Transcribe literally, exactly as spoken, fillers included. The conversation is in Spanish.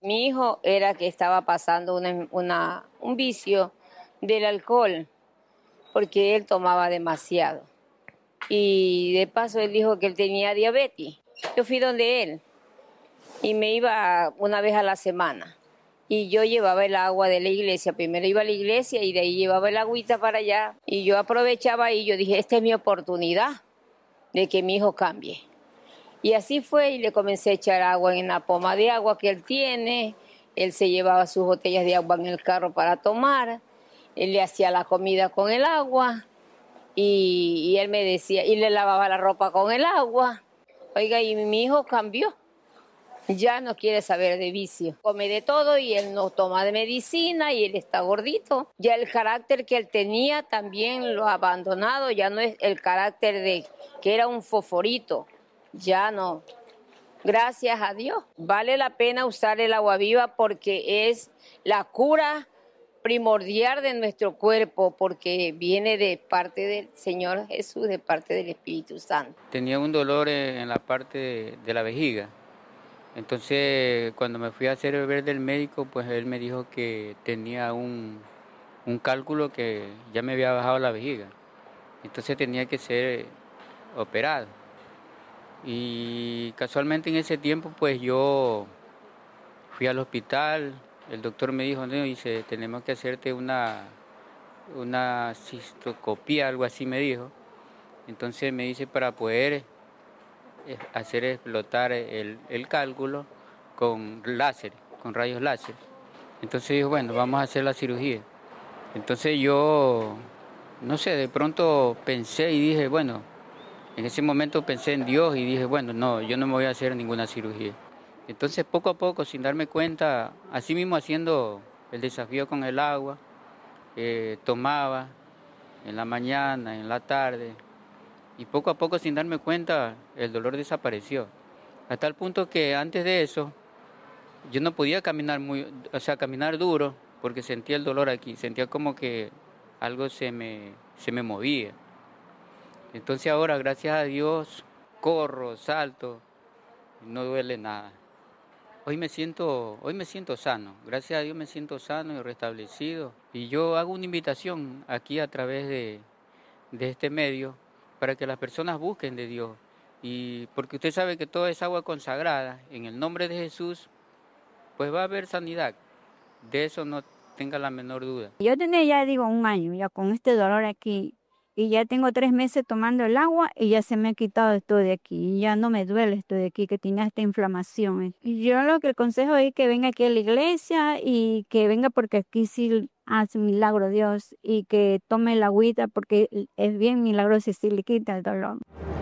Mi hijo era que estaba pasando una, una, un vicio del alcohol, porque él tomaba demasiado. Y de paso él dijo que él tenía diabetes. Yo fui donde él y me iba una vez a la semana. Y yo llevaba el agua de la iglesia. Primero iba a la iglesia y de ahí llevaba el agüita para allá. Y yo aprovechaba y yo dije, esta es mi oportunidad de que mi hijo cambie. Y así fue y le comencé a echar agua en la poma de agua que él tiene. Él se llevaba sus botellas de agua en el carro para tomar. Él le hacía la comida con el agua. Y, y él me decía, y le lavaba la ropa con el agua. Oiga, y mi hijo cambió. Ya no quiere saber de vicio. Come de todo y él no toma de medicina y él está gordito. Ya el carácter que él tenía también lo ha abandonado. Ya no es el carácter de que era un fosforito. Ya no. Gracias a Dios. Vale la pena usar el agua viva porque es la cura primordial de nuestro cuerpo, porque viene de parte del Señor Jesús, de parte del Espíritu Santo. Tenía un dolor en la parte de, de la vejiga. Entonces, cuando me fui a hacer el ver del médico, pues él me dijo que tenía un, un cálculo que ya me había bajado la vejiga. Entonces tenía que ser operado. Y casualmente en ese tiempo, pues yo fui al hospital. El doctor me dijo, no, dice, tenemos que hacerte una, una cistoscopía, algo así me dijo. Entonces me dice para poder hacer explotar el, el cálculo con láser, con rayos láser. Entonces dijo, bueno, vamos a hacer la cirugía. Entonces yo, no sé, de pronto pensé y dije, bueno, en ese momento pensé en Dios y dije, bueno, no, yo no me voy a hacer ninguna cirugía. Entonces poco a poco, sin darme cuenta, así mismo haciendo el desafío con el agua, eh, tomaba en la mañana, en la tarde, y poco a poco, sin darme cuenta, el dolor desapareció. Hasta el punto que antes de eso, yo no podía caminar muy, o sea, caminar duro, porque sentía el dolor aquí, sentía como que algo se me, se me movía. Entonces ahora, gracias a Dios, corro, salto, no duele nada. Hoy me siento, hoy me siento sano, gracias a Dios me siento sano y restablecido. Y yo hago una invitación aquí a través de, de este medio para que las personas busquen de Dios. Y porque usted sabe que toda esa agua consagrada, en el nombre de Jesús, pues va a haber sanidad. De eso no tenga la menor duda. Yo tenía ya, digo, un año ya con este dolor aquí. Y ya tengo tres meses tomando el agua y ya se me ha quitado esto de aquí. Y ya no me duele esto de aquí, que tenía esta inflamación. Y yo lo que aconsejo es que venga aquí a la iglesia y que venga porque aquí sí hace milagro Dios. Y que tome el agüita porque es bien milagroso y sí le quita el dolor.